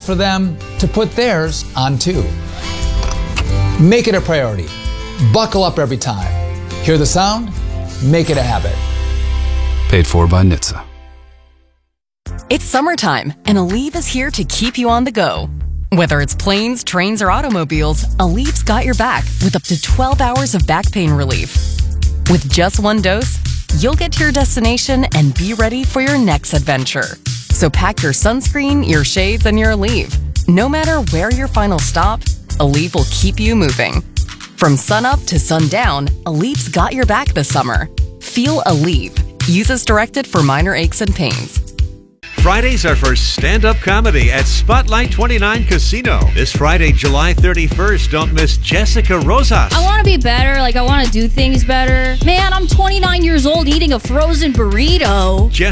for them to put theirs on too. Make it a priority. Buckle up every time. Hear the sound? Make it a habit. Paid for by NHTSA. It's summertime, and Aleve is here to keep you on the go. Whether it's planes, trains, or automobiles, Aleve's got your back with up to 12 hours of back pain relief. With just one dose, you'll get to your destination and be ready for your next adventure. So pack your sunscreen, your shades, and your Aleve. No matter where your final stop, Aleve will keep you moving. From sunup to sundown, Aleve's got your back this summer. Feel Aleve. Use as directed for minor aches and pains. Fridays are for stand-up comedy at Spotlight 29 Casino. This Friday, July 31st, don't miss Jessica Rosas. I want to be better. I want to do things better. Man, I'm 29 years old eating a frozen burrito.